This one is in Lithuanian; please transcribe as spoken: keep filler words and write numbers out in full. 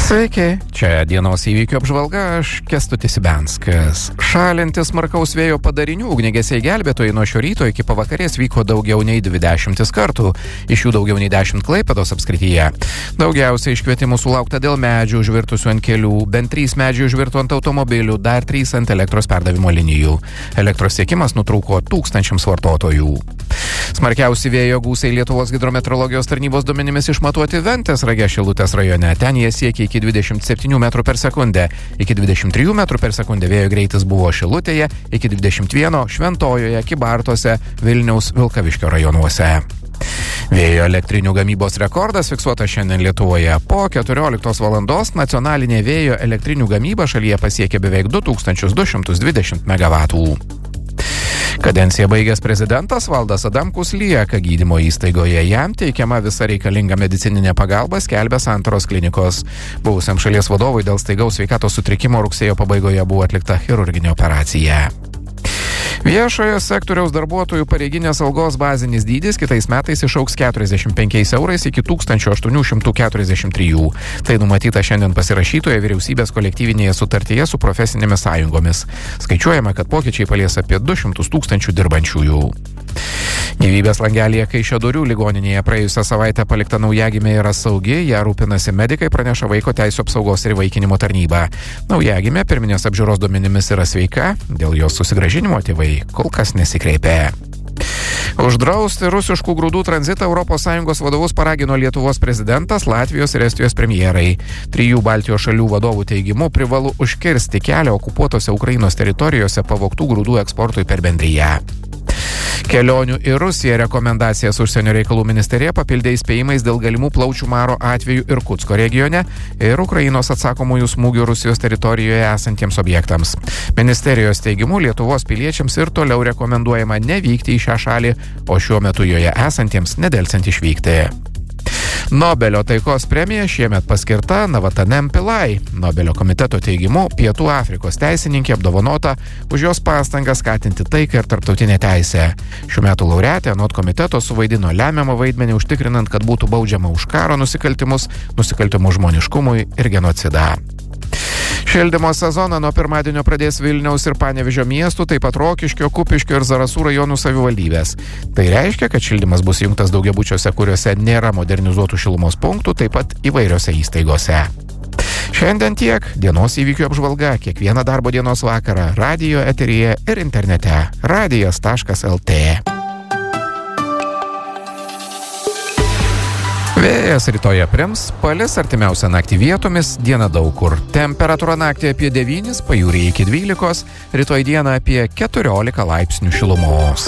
Sveiki, čia dienos įvykių apžvalga, aš Kęstutis Ibenskas. Šalinti smarkaus vėjo padarinių ugniagesiai gelbėtojai nuo šio ryto iki pavakarės vyko daugiau nei dvidešimtis kartų, iš jų daugiau nei dešimt Klaipėdos apskrityje. Daugiausiai iškvietimų sulaukta dėl medžių užvirtusių ant kelių, bent trys medžiai užvirto ant automobilių, dar trys ant elektros perdavimo linijų. Elektros tiekimas nutrūko tūkstančiams vartotojų. Smarkiausi vėjo gūsiai Lietuvos hidrometeorologijos tarnybos duomenimis išmatuoti Ventės rage Šilutės rajone. Ten jie siekia iki dvidešimt septynių metrų per sekundę. Iki dvidešimt trijų metrų per sekundę vėjo greitis buvo Šilutėje, iki dvidešimt vieno Šventojoje, Kybartuose, Vilniaus, Vilkaviškio rajonuose. Vėjo elektrinių gamybos rekordas fiksuotas šiandien Lietuvoje. Po keturioliktos valandos nacionalinė vėjo elektrinių gamyba šalyje pasiekė beveik du tūkstančius du šimtus dvidešimt megavatų. Kadenciją baigęs prezidentas Valdas Adamkus lieka gydymo įstaigoje. Jam teikiama visa reikalinga medicininė pagalba, skelbia Santaros klinikos. Buvusiam šalies vadovui dėl staigaus sveikatos sutrikimo rugsėjo pabaigoje buvo atlikta chirurginė operacija. Viešojo sektoriaus darbuotojų pareiginės algos bazinis dydis kitais metais išaugs keturiasdešimt penkiais eurais iki tūkstančio aštuonių šimtų keturiasdešimt trijų. Tai numatyta šiandien pasirašytoje vyriausybės kolektyvinėje sutartyje su profesinėmis sąjungomis. Skaičiuojama, kad pokyčiai palies apie du šimtus tūkstančių dirbančiųjų. Gyvybės langelyje Kaišiadorių ligoninėje praėjusią savaitę palikta naujagimė yra saugi, ją rūpinasi medikai, praneša Vaiko teisių apsaugos ir įvaikinimo tarnyba. Naujagimė pirminės apžiūros duomenimis yra sveika, dėl jos susigrąžinimo tėvai kol kas nesikreipė. Uždrausti rusiškų grūdų tranzitą Europos Sąjungos vadovus paragino Lietuvos prezidentas, Latvijos ir Estijos premjerai. Trijų Baltijos šalių vadovų teigimu privalu užkirsti kelią okupuotose Ukrainos teritorijose pavogtų grūdų eksportui per bendriją. Kelionių į Rusiją rekomendacijas užsienio reikalų ministerija papildė įspėjimais dėl galimų plaučių maro atvejų Irkutsko regione ir Ukrainos atsakomųjų smūgių Rusijos teritorijoje esantiems objektams. Ministerijos teigimu Lietuvos piliečiams ir toliau rekomenduojama nevykti į šią šalį, o šiuo metu joje esantiems nedelsiant išvykti. Nobelio taikos premija šiemet paskirta Navatanem Pillai. Nobelio komiteto teigimu, Pietų Afrikos teisininkė apdovanota už jos pastangas skatinti taiką ir tarptautinę teisę. Šių metų laureatė anot komiteto suvaidino lemiamą vaidmenį užtikrinant, kad būtų baudžiama už karo nusikaltimus, nusikaltimus žmoniškumui ir genocidą. Šildymo sezoną nuo pirmadienio pradės Vilniaus ir Panevėžio miestų, taip pat Rokiškio, Kupiškio ir Zarasų rajonų savivaldybės. Tai reiškia, kad šildymas bus įjungtas daugiabučiuose, kuriuose nėra modernizuotų šilumos punktų, taip pat įvairiose įstaigose. Šiandien tiek. Dienos įvykių apžvalga kiekvieną darbo dienos vakarą radijo eteryje ir internete radijas taškas lt. Vėjas rytoje prims, palis artimiausią naktį vietomis, dieną daug kur. Temperatūra naktį apie devynis, pajūryje iki dvylikos, rytoj dieną apie keturiolika laipsnių šilumos.